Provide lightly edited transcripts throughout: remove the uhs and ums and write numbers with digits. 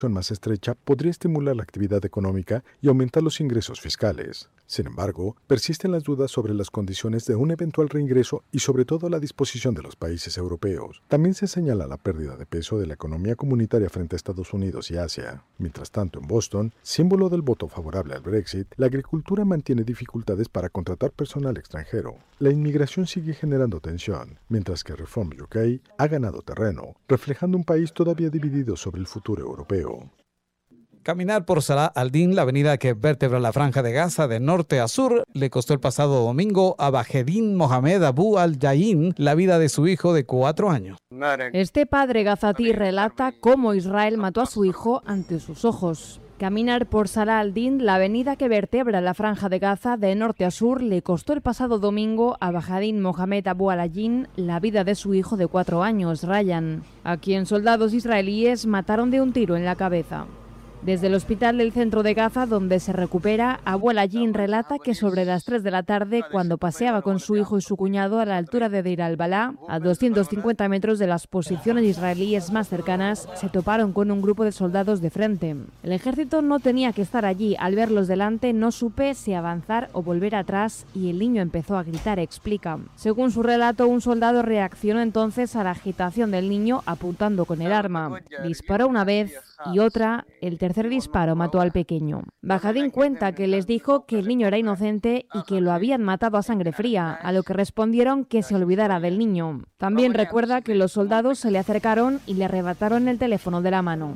más estrecha podría estimular la actividad económica y aumentar los ingresos fiscales. Sin embargo, persisten las dudas sobre las condiciones de un eventual reingreso y sobre todo la disposición de los países europeos. También se señala la pérdida de peso de la economía comunitaria frente a Estados Unidos y Asia. Mientras tanto, en Boston, símbolo del voto favorable al Brexit, la agricultura mantiene dificultades para contratar personal extranjero. La inmigración sigue generando tensión, mientras que Reform UK ha ganado terreno, reflejando un país todavía dividido sobre el futuro europeo. Caminar por Salah al-Din, la avenida que vertebra la Franja de Gaza de norte a sur, le costó el pasado domingo a Bajedin Mohamed Abu al-Jayin la vida de su hijo de 4 años. Este padre gazatí relata cómo Israel mató a su hijo ante sus ojos. Caminar por Salah al-Din, la avenida que vertebra la Franja de Gaza de norte a sur, le costó el pasado domingo a Bajedin Mohamed Abu al-Jayin la vida de su hijo de 4 años, Ryan, a quien soldados israelíes mataron de un tiro en la cabeza. Desde el hospital del centro de Gaza, donde se recupera, Abu al-Jayin relata que sobre las 3 de la tarde, cuando paseaba con su hijo y su cuñado a la altura de Deir al-Balá, a 250 metros de las posiciones israelíes más cercanas, se toparon con un grupo de soldados de frente. El ejército no tenía que estar allí. Al verlos delante, no supe si avanzar o volver atrás y el niño empezó a gritar, explica. Según su relato, un soldado reaccionó entonces a la agitación del niño apuntando con el arma. Disparó una vez y otra, el tercer disparo mató al pequeño. Bajedin cuenta que les dijo que el niño era inocente y que lo habían matado a sangre fría, a lo que respondieron que se olvidara del niño. También recuerda que los soldados se le acercaron y le arrebataron el teléfono de la mano.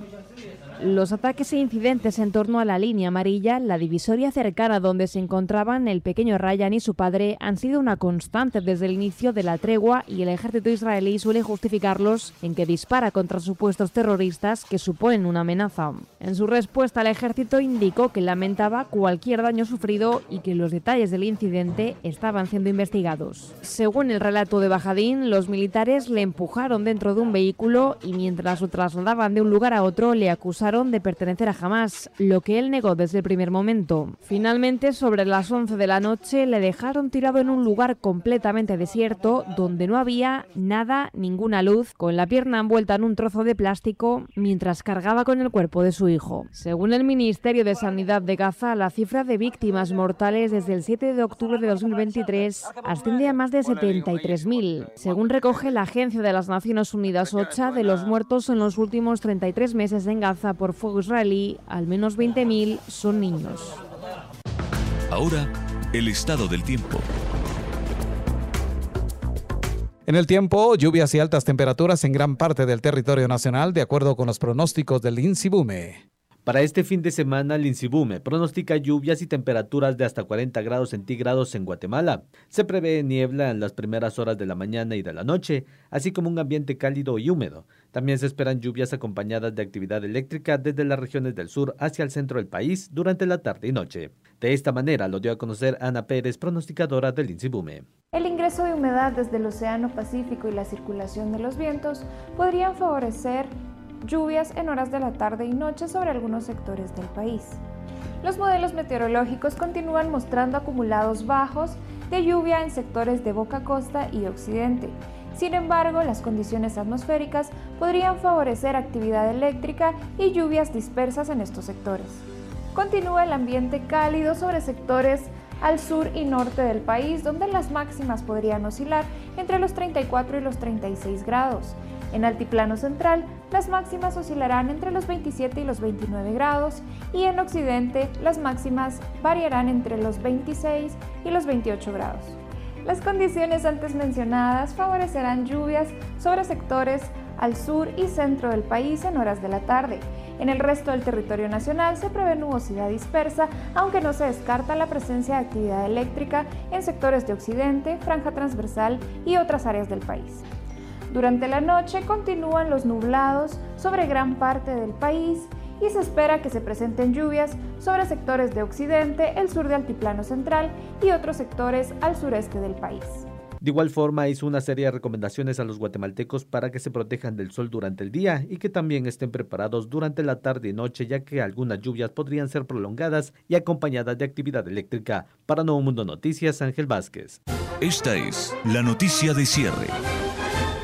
Los ataques e incidentes en torno a la línea amarilla, la divisoria cercana donde se encontraban el pequeño Ryan y su padre, han sido una constante desde el inicio de la tregua y el ejército israelí suele justificarlos en que dispara contra supuestos terroristas que suponen una amenaza. En su respuesta, el ejército indicó que lamentaba cualquier daño sufrido y que los detalles del incidente estaban siendo investigados. Según el relato de Bajedin, los militares le empujaron dentro de un vehículo y mientras lo trasladaban de un lugar a otro le acusaron de pertenecer a Hamás, lo que él negó desde el primer momento. Finalmente, sobre las 11 de la noche, le dejaron tirado en un lugar completamente desierto, donde no había nada, ninguna luz, con la pierna envuelta en un trozo de plástico, mientras cargaba con el cuerpo de su hijo. Según el Ministerio de Sanidad de Gaza, la cifra de víctimas mortales desde el 7 de octubre de 2023 asciende a más de 73.000. Según recoge la Agencia de las Naciones Unidas OCHA, de los muertos en los últimos 33 meses en Gaza por fuego israelí, al menos 20.000 son niños. Ahora, el estado del tiempo. En el tiempo, lluvias y altas temperaturas en gran parte del territorio nacional, de acuerdo con los pronósticos del INSIBUME. Para este fin de semana, el INSIBUME pronostica lluvias y temperaturas de hasta 40 grados centígrados en Guatemala. Se prevé niebla en las primeras horas de la mañana y de la noche, así como un ambiente cálido y húmedo. También se esperan lluvias acompañadas de actividad eléctrica desde las regiones del sur hacia el centro del país durante la tarde y noche. De esta manera lo dio a conocer Ana Pérez, pronosticadora del INSIBUME. El ingreso de humedad desde el Océano Pacífico y la circulación de los vientos podrían favorecer lluvias en horas de la tarde y noche sobre algunos sectores del país. Los modelos meteorológicos continúan mostrando acumulados bajos de lluvia en sectores de Boca Costa y Occidente. Sin embargo, las condiciones atmosféricas podrían favorecer actividad eléctrica y lluvias dispersas en estos sectores. Continúa el ambiente cálido sobre sectores al sur y norte del país, donde las máximas podrían oscilar entre los 34 y los 36 grados. En Altiplano Central, las máximas oscilarán entre los 27 y los 29 grados y en Occidente, las máximas variarán entre los 26 y los 28 grados. Las condiciones antes mencionadas favorecerán lluvias sobre sectores al sur y centro del país en horas de la tarde. En el resto del territorio nacional se prevé nubosidad dispersa, aunque no se descarta la presencia de actividad eléctrica en sectores de Occidente, Franja Transversal y otras áreas del país. Durante la noche continúan los nublados sobre gran parte del país y se espera que se presenten lluvias sobre sectores de Occidente, el sur de Altiplano Central y otros sectores al sureste del país. De igual forma, hizo una serie de recomendaciones a los guatemaltecos para que se protejan del sol durante el día y que también estén preparados durante la tarde y noche, ya que algunas lluvias podrían ser prolongadas y acompañadas de actividad eléctrica. Para Nuevo Mundo Noticias, Ángel Vázquez. Esta es la noticia de cierre.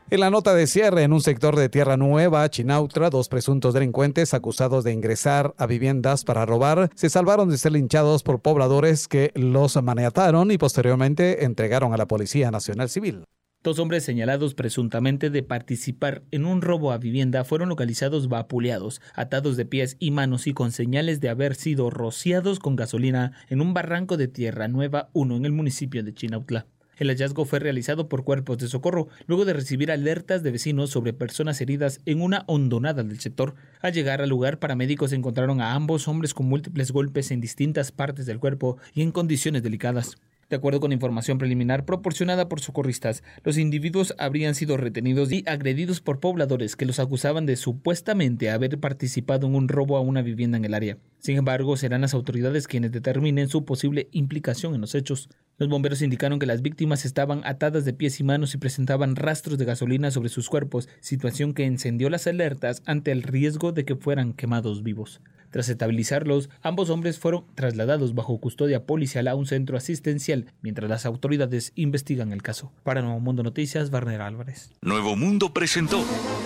En la nota de cierre, en un sector de Tierra Nueva, Chinautla, 2 presuntos delincuentes acusados de ingresar a viviendas para robar se salvaron de ser linchados por pobladores que los maniataron y posteriormente entregaron a la Policía Nacional Civil. 2 hombres señalados presuntamente de participar en un robo a vivienda fueron localizados vapuleados, atados de pies y manos y con señales de haber sido rociados con gasolina en un barranco de Tierra Nueva 1 en el municipio de Chinautla. El hallazgo fue realizado por cuerpos de socorro luego de recibir alertas de vecinos sobre personas heridas en una hondonada del sector. Al llegar al lugar, paramédicos encontraron a ambos hombres con múltiples golpes en distintas partes del cuerpo y en condiciones delicadas. De acuerdo con información preliminar proporcionada por socorristas, los individuos habrían sido retenidos y agredidos por pobladores que los acusaban de supuestamente haber participado en un robo a una vivienda en el área. Sin embargo, serán las autoridades quienes determinen su posible implicación en los hechos. Los bomberos indicaron que las víctimas estaban atadas de pies y manos y presentaban rastros de gasolina sobre sus cuerpos, situación que encendió las alertas ante el riesgo de que fueran quemados vivos. Tras estabilizarlos, ambos hombres fueron trasladados bajo custodia policial a un centro asistencial, mientras las autoridades investigan el caso. Para Nuevo Mundo Noticias, Warner Álvarez. Nuevo Mundo presentó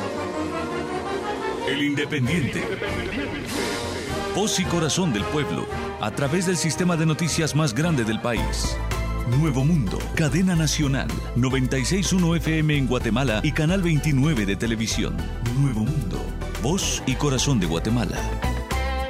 El Independiente. Voz y corazón del pueblo, a través del sistema de noticias más grande del país. Nuevo Mundo, cadena nacional, 96.1 FM en Guatemala y canal 29 de televisión. Nuevo Mundo, voz y corazón de Guatemala.